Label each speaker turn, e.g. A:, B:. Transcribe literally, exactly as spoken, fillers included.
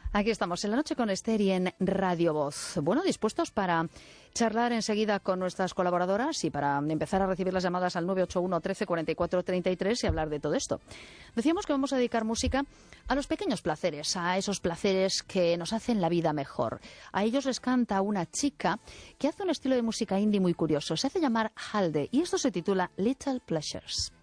A: Aquí estamos en La Noche con Esther y en Radio Voz. Bueno, dispuestos para charlar enseguida con nuestras colaboradoras y para empezar a recibir las llamadas al nueve ocho uno, trece, cuarenta y cuatro, treinta y tres y hablar de todo esto. Decíamos que vamos a dedicar música a los pequeños placeres, a esos placeres que nos hacen la vida mejor. A ellos les canta una chica que hace un estilo de música indie muy curioso. Se hace llamar Halde y esto se titula Little Pleasures.